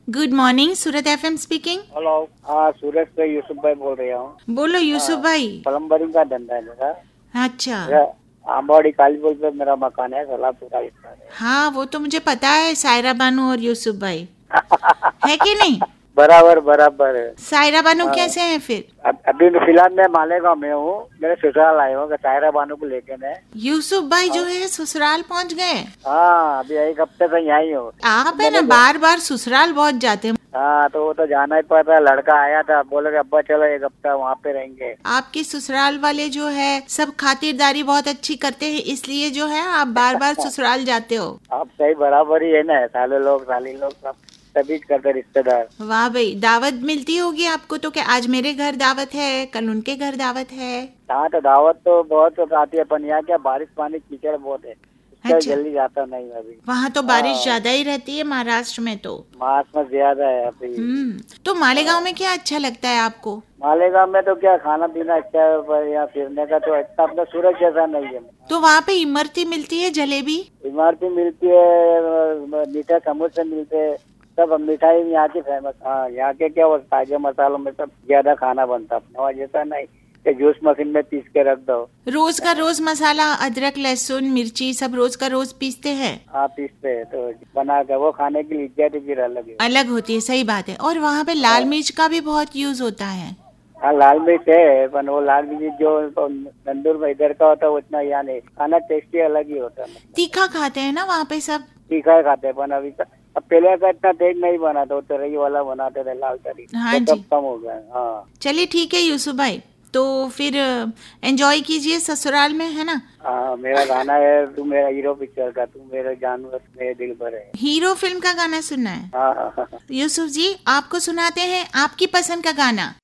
Good morning, सूरत FM speaking. Hello. हाँ, सूरत से यूसुफ भाई बोल रहा हूँ। बोलो यूसुफ भाई। प्लम्बरिंग का धंधा है मेरा। अच्छा। आंबाड़ी कालीपुर पे मेरा मकान है, सलाहपुर राजस्थान है। हाँ, वो तो मुझे पता है, सायरा बानू और यूसुफ भाई है कि नहीं? बराबर बराबर है। सायरा बानू कैसे हैं फिर? अभी फिलहाल मैं मालेगांव में हूँ, मेरे ससुराल आए हूँ सायरा बानू को लेके मैं। यूसुफ भाई जो है ससुराल पहुंच गए? हाँ, अभी एक हफ्ते से यहाँ ही हूँ। आप है ना बार बार ससुराल बहुत जाते हैं। हाँ, तो वो तो जाना ही पड़ता है। लड़का आया था, बोले अब्बा चलो एक हफ्ता वहाँ पे रहेंगे। आपके ससुराल वाले जो है सब खातिरदारी बहुत अच्छी करते हैं, इसलिए जो है आप बार बार ससुराल जाते हो। आप सही बराबर ही है ना, साले लोग साली लोग सब सभी करते रिश्तेदार। वाह भाई, दावत मिलती होगी आपको तो, क्या आज मेरे घर दावत है, कल उनके घर दावत है? हाँ, तो दावत तो बहुत आती है, पर यहाँ क्या बारिश पानी कीचड़ बहुत है, इसलिए अच्छा। जल्दी जाता नहीं अभी। वहाँ तो बारिश ज्यादा ही रहती है महाराष्ट्र में तो। मास में ज्यादा है अभी। तो मालेगांव में क्या अच्छा लगता है आपको? मालेगांव में तो क्या खाना पीना अच्छा है, पर यहाँ फिरने का तो अच्छा अपना सूरत जैसा नहीं है। तो वहाँ पे इमरती मिलती है, जलेबी? इमारती मिलती है, मीठा समोसे मिलते हैं, सब मिठाई यहाँ की फेमस। हाँ, यहाँ के क्या वो ताजे मसालों में सब ज्यादा खाना बनता है, अपने वहाँ जैसा नहीं कि जूस मशीन में पीस के रख दो। रोज का रोज मसाला, अदरक लहसुन मिर्ची सब रोज का रोज पीसते हैं। हाँ, पीसते हैं, तो बना कर वो खाने की इज्जत फिर अलग है। अलग होती है, सही बात है। और वहाँ पे लाल मिर्च का भी बहुत यूज होता है। हाँ, लाल मिर्च है, पर वो लाल मिर्च जो तंदूर में इधर का होता है उतना यहाँ नहीं, खाना टेस्टी अलग ही होता है। तीखा खाते हैं ना वहाँ पे सब? तीखा ही खाते हैं, पर अभी अब पहले का इतना तेज नहीं बना था, तरी वाला बनाते थे, लाल तरी। हाँ तो जी। सब कम हो गया। हाँ, चलिए ठीक है यूसुफ भाई, तो फिर एंजॉय कीजिए ससुराल में, है ना? हाँ, मेरा गाना है तू मेरा हीरो पिक्चर का, तू मेरा जानवर मेरे दिल भर है। हीरो फिल्म का गाना सुनना है? हाँ। यूसुफ जी, आपको सुनाते हैं आपकी पसंद का गाना।